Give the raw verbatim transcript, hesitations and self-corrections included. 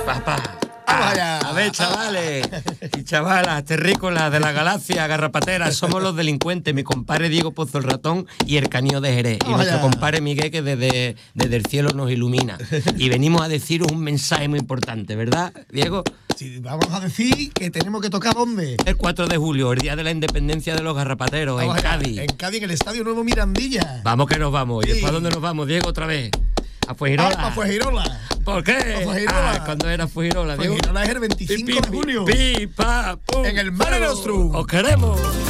papá. Vamos allá. A ver, chavales y chavalas, terrícolas de la galaxia, garrapateras, somos los delincuentes, mi compadre Diego Pozo el Ratón y el Canío de Jerez. Vamos y nuestro allá. compadre Miguel, que desde, desde el cielo nos ilumina. Y venimos a deciros un mensaje muy importante, ¿verdad, Diego? Sí, vamos a decir que tenemos que tocar ¿dónde? El cuatro de julio, el día de la independencia de los garrapateros, Vamos en allá. Cádiz. En Cádiz, en el Estadio Nuevo Mirandilla. Vamos que nos vamos. ¿Y Sí. después a dónde nos vamos, Diego, otra vez? A Fuengirola. Ah, para Fuengirola. ¿Por qué? Pa' Fuengirola. Ah, ¿cuándo era Fuengirola, Diego? Fuengirola es el veinticinco de julio. Pi, pa, pum, En el Mare fuego. Nostrum. ¡Os queremos!